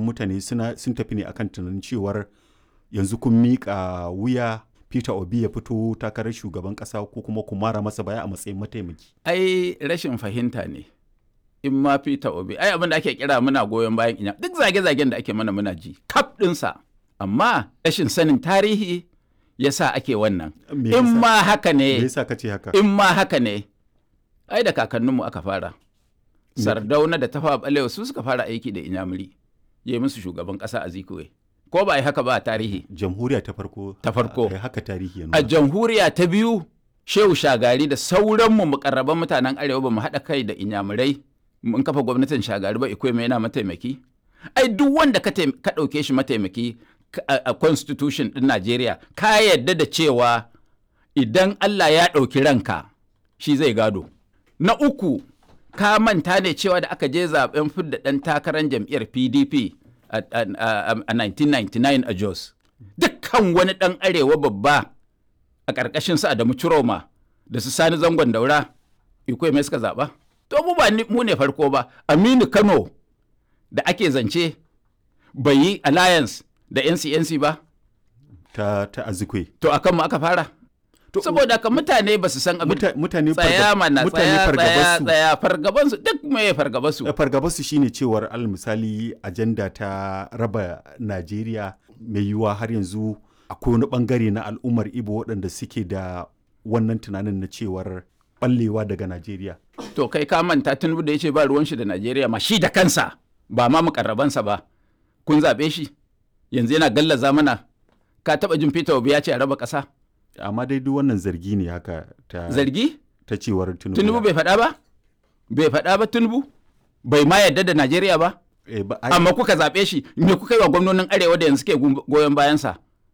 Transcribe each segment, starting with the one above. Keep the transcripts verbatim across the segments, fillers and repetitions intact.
mutane suna sun tafi ne akan tunanin cewar yanzu kun miƙa wuya Peter Obi ya fito takarar shugaban ƙasa ko kuma ku mara masa baya a matsayin mataimaki. Ai rashin fahimta ne. In ma Peter Obi, ai abin da ake kira muna goyon bayan inya duk zage-zagen da ake mana muna ji, kaf ɗinsa. Amma rashin sanin tarihi ya sa ake wannan. In ma haka ne, Me yasa kace haka? in ma haka ne, ai da kakanninmu aka fara. Sardauna da Tafawa Balewa su suka fara aiki da Inyamuri, ya yi musu shugaban ƙasa a Zikuwe. Ko ba a yi haka ba a tarihi? Jamhuriya ta farko. Ta farko. A haka tarihi ya A nuna. jamhuriya ta biyu, Shehu Shagari da sauranmu mukarraban mutanen Arewa ba mu haɗa kai da Inyamurai mun kafa gwamnatin Shagari ba Ikweme yana mataimaki. Ai duk wanda ka taim- ka ɗauke shi mataimaki a a constitution ɗin Najeriya ka yarda da cewa idan Allah ya ɗauki ranka shi zai gado. Na uku, ka manta ne cewa da aka je zaben fidda ɗan takarar jam'iyyar P D P a, a, a, a nineteen ninety-nine a Jos. Dukkan wani ɗan arewa babba a ƙarƙashin su Adamu Ciroma da su Sani Zangon Daura, Ikweme suka zaɓa. To mu ba ni- mu ne farko ba, Aminu Kano da ake zance bai yi alliance da N C N C ba, Ta ta Azikwe. to akan mu aka fara. To, Saboda haka mutane ba su san abin Muta- mutane tsaya fargab- mana mutane tsaya tsaya fargabarsu- tsaya fargabansu duk me fargabansu. fargabarsu shine cewar al misali ajanda ta raba Najeriya mai yiwuwa har yanzu akwai wani bangare na al'ummar Ibo waɗanda suke da wannan tunanin na cewar ɓallewa daga Najeriya. To kai ka manta Tinubu da ya ce ba ruwan shi da Najeriya ma shi da kansa ba ma mukarrabansa ba. Kun zaɓe shi yanzu yana gallaza mana. Ka taɓa jin Peter Obi ya ce a raba ƙasa? Amma dai duk wannan zargi ne haka ta, Zargi? ta cewar Tinubu. Tinubu bai faɗa ba? Bai faɗa ba Tinubu? Bai ma yarda da Najeriya ba? Eh, ba ai- Amma kuka zaɓe shi, me kuka yi wa gwamnonin Arewa da yanzu ke gu- goyon bayansa?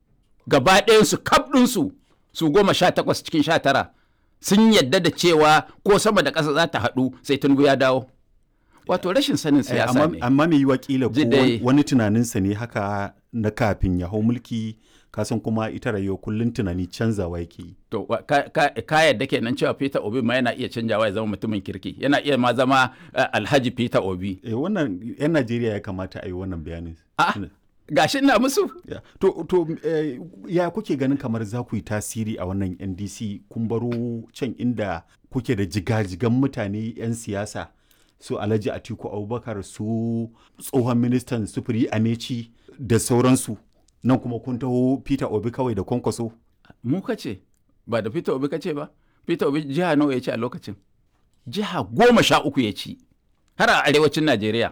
Gaba ɗayansu, kaf ɗinsu, su goma sha takwas cikin sha tara, sun yadda da cewa ko sama da ƙasa za ta haɗu sai Tinubu ya dawo. Wato rashin sanin eh, siyasa amma, ne. amma mai yiwuwa kila ko Ji dai. wani- wani tunaninsa ne haka na kafin ya hau mulki kasan kuma ita rayuwa kullum tunani canzawa yake yi. To wa- ka, ka, ka yadda kenan cewa Peter Obi ma yana iya canjawa ya zama mutumin kirki, yana iya ma zama uh, Alhaji Peter Obi. Eh, wannan 'yan Najeriya ya kamata a yi wannan bayanin. A'a, gashi ina musu. Ya. To, to eh, ya kuke ganin kamar za ku yi tasiri a wannan N D C kun baro can inda kuke da jigajigan mutane 'yan siyasa su Alhaji Atiku Abubakar su tsohon ministan sufuri Amechi da sauransu nan kuma kun taho Peter Obi kawai da kwankwaso. Mu kace ba da Peter Obi kace ba. Peter Obi jiha nawa ya ci a lokacin? Jiha goma sha uku ya ci har a arewacin Najeriya.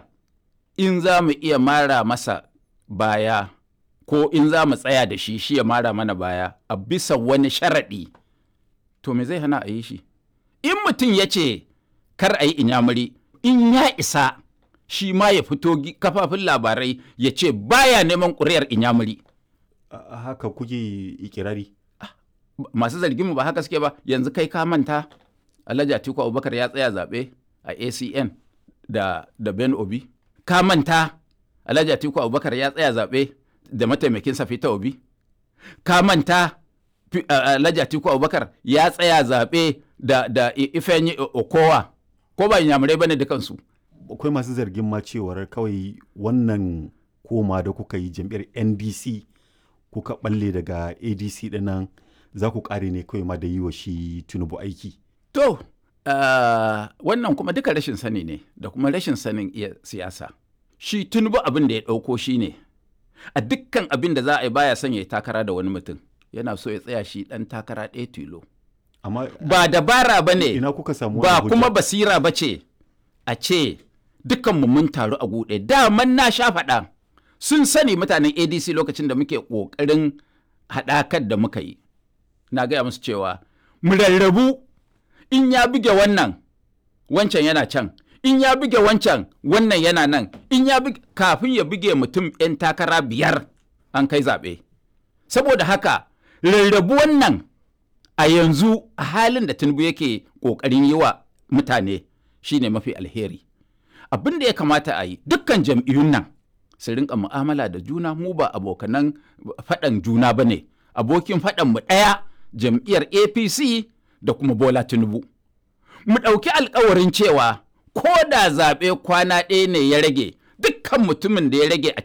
In za mu iya mara masa baya ko in za mu tsaya da shi shi ya mara mana baya a bisa wani sharaɗi, to me zai hana a yi shi? In mutum ya ce kar a yi Inyamuri, in ya isa shi ma ya fito gi- kafafin labarai ya ce baya neman ƙuri'ar Inyamuri. A- haka kuke ikirari. Masu zargin mu ba haka suke ba. Yanzu kai ka manta Alhaji Atiku Abubakar ya tsaya zaɓe a A C N da, da Ben Obi. Ka manta Alhaji Atiku Abubakar ya tsaya zaɓe da mataimakinsa Peter Obi. Ka manta Fi- a- Alhaji Atiku Abubakar ya tsaya zaɓe da, da I- Ifeanyi O- Okowa. Ko ba inyamurai bane dukansu. Akwai masu zargin ma cewar kawai wannan koma da kuka yi jam'iyyar N D C kuka balle daga A D C dinnan za ku kare ne kawai ma da yi wa shi Tinubu aiki. To, ah, wannan kuma duka rashin sani ne da kuma rashin sanin iya siyasa. Shi Tinubu abin da ya ɗauko shi ne, a dukkan abin da za a yi baya son ya yi takara da wani mutum, yana so ya tsaya shi ɗan takara ɗaya tilo. Amma Ba dabara ba ne, ina kuka samu ba wannan kuma hujja? basira ba ce, a ce dukkanmu mun taru a guɗe. Daman na sha faɗa, sun sani mutanen A D C lokacin da muke ƙoƙarin haɗakar da muka yi. Na gaya musu cewa, mu rarrabu in ya buge wannan, wancan yana can, in ya buge wancan, wannan yana nan, in ya buge, kafin ya buge mutum 'yan takara biyar an kai zaɓe. Saboda haka, rarrabu wannan a yanzu a halin da Tinubu yake ƙoƙarin yi wa mutane shine mafi alheri. Abin da ya kamata a yi, dukkan jam'iyyun nan su rinka mu'amala da juna, mu ba abokanan faɗan juna ba ne. Abokin faɗan mu ɗaya jam'iyyar A P C da kuma Bola Tinubu. Mu ɗauki alkawarin cewa ko da zaɓe kwana ɗaya ne ya rage, dukkan mutumin da ya rage a